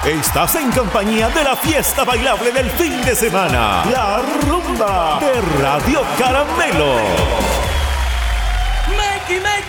Estás en compañía de la fiesta bailable del fin de semana, la rumba de Radio Caramelo.